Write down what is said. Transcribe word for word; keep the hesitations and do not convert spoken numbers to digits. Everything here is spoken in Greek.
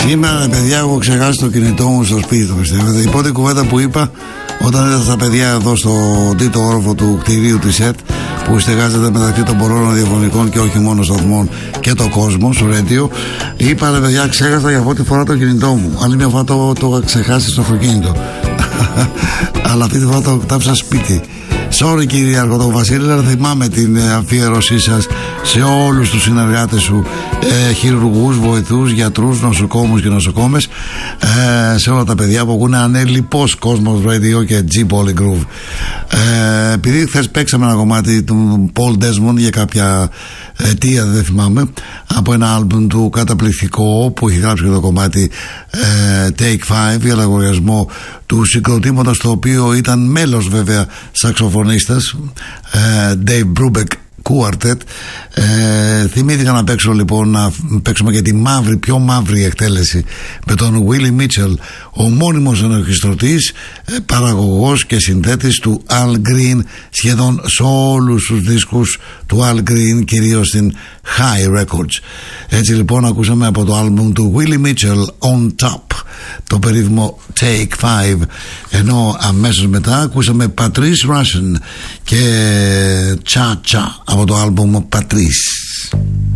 Σήμερα, παιδιά, έχω ξεχάσει το κινητό μου στο σπίτι, το πιστεύετε. Η πρώτη κουβέντα που είπα όταν είδα τα παιδιά εδώ στο τρίτο όροφο του κτηρίου της ΕΤ, που στεγάζεται μεταξύ των πολλών ραδιοφωνικών και όχι μόνο σταθμών και το κόσμο, στο ρέντιο, είπα, ρε παιδιά, ξέχασα για πρώτη φορά το κινητό μου. Άλλη μια φορά το, το είχα ξεχάσει στο αυτοκίνητο. Αλλά αυτή τη φορά το τάψα σπίτι. Sorry κύριε Αρχοντοβασίλη, αλλά θυμάμαι την αφιέρωσή σας σε όλους τους συνεργάτες σου, ε, χειρουργούς, βοηθούς, γιατρούς, νοσοκόμους και νοσοκόμες, ε, σε όλα τα παιδιά που ακούνε ανέλιπος Κόσμος Radio και G Polygroove. Ε, επειδή χθες παίξαμε ένα κομμάτι του Paul Desmond για κάποια αιτία, δεν θυμάμαι, από ένα άλμπουμ του καταπληκτικό που έχει γράψει και το κομμάτι ε, Take Five για λογαριασμό του συγκροτήματος, το οποίο ήταν μέλος βέβαια σαξοφωνίστας, ε, Dave Brubeck Quartet. ε, θυμήθηκα να παίξω λοιπόν, να παίξουμε και τη μαύρη, πιο μαύρη εκτέλεση με τον Willie Mitchell, ο μόνιμος ενορχιστρωτής, ε, παραγωγός και συνθέτης του Al Green σχεδόν σε όλους τους δίσκους του Al Green, κυρίως στην High Records. Έτσι λοιπόν ακούσαμε από το άλμπουμ του Willie Mitchell On Top το περίφημο Take Five, ενώ αμέσως μετά ακούσαμε Patrice Rushen και Cha Cha από το άλμπουμ Patrice.